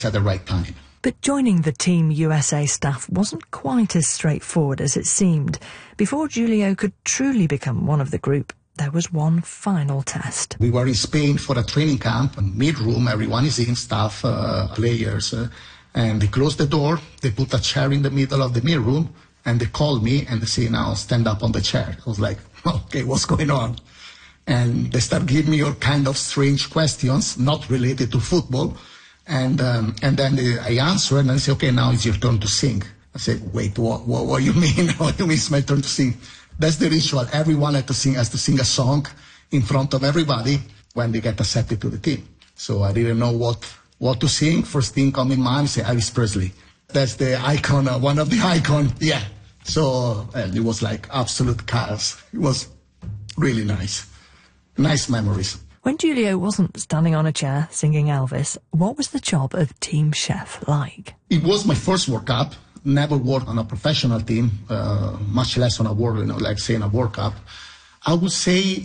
at the right time. But joining the Team USA staff wasn't quite as straightforward as it seemed. Before Giulio could truly become one of the group, there was one final test. We were in Spain for a training camp, a mid-room, everyone is in, staff, players, and they closed the door, they put a chair in the middle of the mid-room, and they called me and they say, now stand up on the chair. I was like, okay, what's going on? And they start giving me all kind of strange questions, not related to football. And then I answer and I say, okay, now it's your turn to sing. I said, wait, what do you mean? What do you mean it's my turn to sing? That's the ritual. Everyone has to sing a song in front of everybody when they get accepted to the team. So I didn't know what to sing. First thing come in mind, say Elvis Presley. That's the icon, one of the icon. Yeah. So it was like absolute chaos. It was really nice. Nice memories. When Giulio wasn't standing on a chair singing Elvis, what was the job of team chef like? It was my first World Cup. Never worked on a professional team, much less on a World Cup. I would say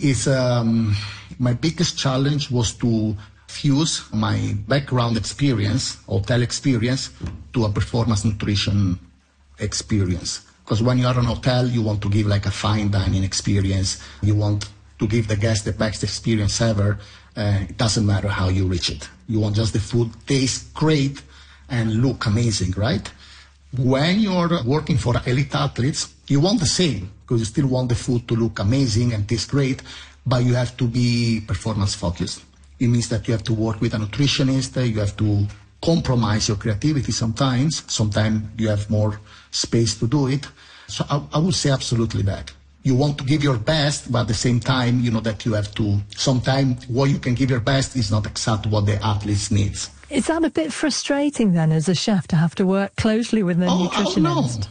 my biggest challenge was to fuse my background experience, hotel experience, to a performance nutrition experience. Because when you are in a hotel, you want to give like a fine dining experience. You want to give the guests the best experience ever. It doesn't matter how you reach it. You want just the food taste great and look amazing, right? When you're working for elite athletes, you want the same, because you still want the food to look amazing and taste great, but you have to be performance focused. It means that you have to work with a nutritionist, you have to compromise your creativity sometimes. Sometimes you have more space to do it. So I would say absolutely that. You want to give your best, but at the same time, you know that you have to, sometimes what you can give your best is not exactly what the athletes needs. Is that a bit frustrating then as a chef to have to work closely with the nutritionist?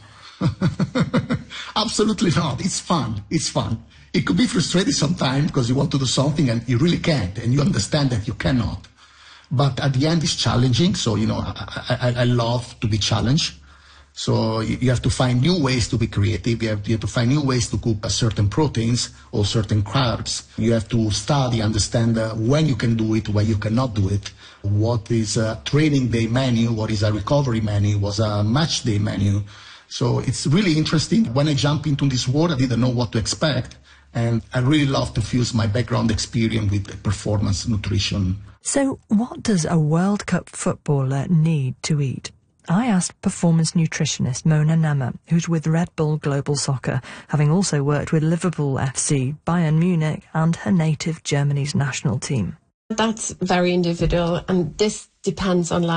No. Absolutely not. It's fun. It's fun. It could be frustrating sometimes because you want to do something and you really can't, and you understand that you cannot. But at the end, it's challenging. So, you know, I love to be challenged. So you have to find new ways to be creative. You have to find new ways to cook certain proteins or certain carbs. You have to study, understand when you can do it, when you cannot do it. What is a training day menu? What is a recovery menu? What's a match day menu? So it's really interesting. When I jump into this world, I didn't know what to expect. And I really love to fuse my background experience with performance nutrition. So what does a World Cup footballer need to eat? I asked performance nutritionist Mona Nemmer, who's with Red Bull Global Soccer, having also worked with Liverpool FC, Bayern Munich and her native Germany's national team. That's very individual, and this depends on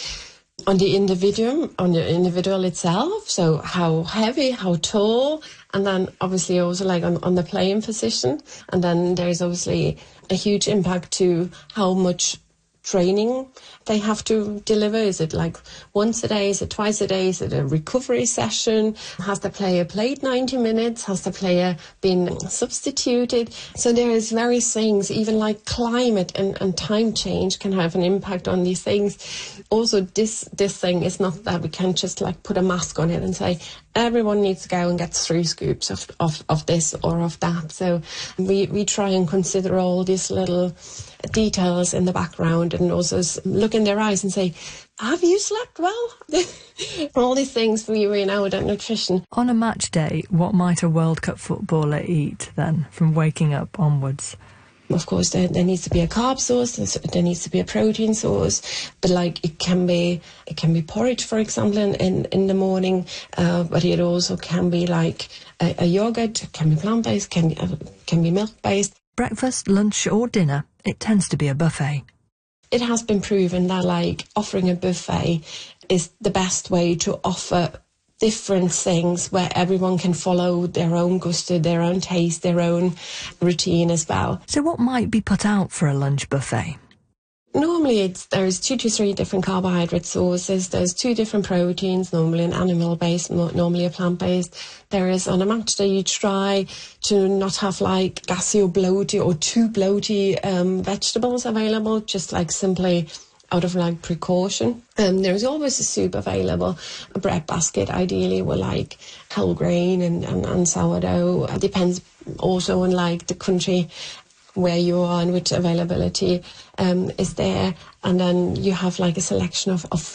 the individual itself. So how heavy, how tall, and then obviously also on the playing position. And then there's obviously a huge impact to how much training they have to deliver. Is it like once a day? Is it twice a day? Is it a recovery session? Has the player played 90 minutes? Has the player been substituted? So there is various things, even like climate and time change can have an impact on these things. Also, this thing is not that we can just put a mask on it and say everyone needs to go and get 3 scoops of this or of that. So we try and consider all these little details in the background and also look in their eyes and say, have you slept well? All these things we know about nutrition. On a match day, what might a World Cup footballer eat then, from waking up onwards? Of course, there needs to be a carb source, there needs to be a protein source, but it can be porridge, for example, in the morning, but it also can be a yogurt, can be plant-based, can be milk-based. Breakfast, lunch or dinner, it tends to be a buffet. It has been proven that offering a buffet is the best way to offer different things where everyone can follow their own gusto, their own taste, their own routine as well. So what might be put out for a lunch buffet? Normally there's 2 to 3 different carbohydrate sources. There's 2 different proteins, normally an animal-based, normally a plant-based. There is, on a match day, you try to not have gassy or bloaty or too bloaty vegetables available, just simply out of precaution. There's always a soup available, a bread basket ideally with whole grain and sourdough. It depends also on the country. where you are and which availability is there, and then you have like a selection of